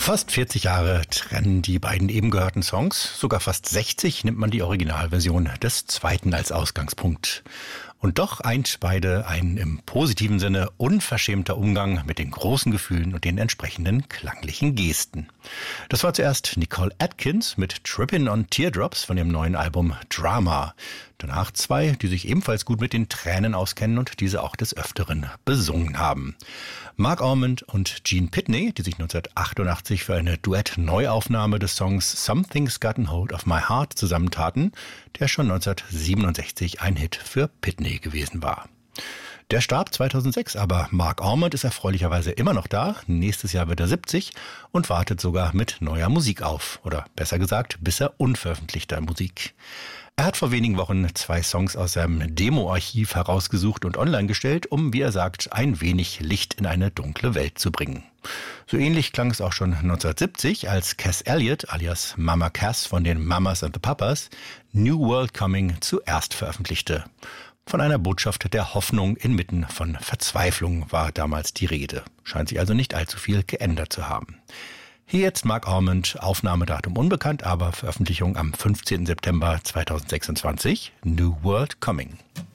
Fast 40 Jahre trennen die beiden eben gehörten Songs, sogar fast 60 nimmt man die Originalversion des zweiten als Ausgangspunkt. Und doch eint beide ein im positiven Sinne unverschämter Umgang mit den großen Gefühlen und den entsprechenden klanglichen Gesten. Das war zuerst Nicole Atkins mit Trippin' on Teardrops von ihrem neuen Album Drama. Danach zwei, die sich ebenfalls gut mit den Tränen auskennen und diese auch des Öfteren besungen haben. Marc Almond und Gene Pitney, die sich 1988 für eine Duett-Neuaufnahme des Songs Something's Gotten Hold of My Heart zusammentaten, der schon 1967 ein Hit für Pitney gewesen war. Der starb 2006, aber Marc Almond ist erfreulicherweise immer noch da. Nächstes Jahr wird er 70 und wartet sogar mit neuer Musik auf. Oder besser gesagt, bisher unveröffentlichter Musik. Er hat vor wenigen Wochen 2 Songs aus seinem Demo-Archiv herausgesucht und online gestellt, um, wie er sagt, ein wenig Licht in eine dunkle Welt zu bringen. So ähnlich klang es auch schon 1970, als Cass Elliot, alias Mama Cass von den Mamas and the Papas, New World Coming zuerst veröffentlichte. Von einer Botschaft der Hoffnung inmitten von Verzweiflung war damals die Rede. Scheint sich also nicht allzu viel geändert zu haben. Hier jetzt Marc Almond, Aufnahmedatum unbekannt, aber Veröffentlichung am 15. September 2026, New World Coming.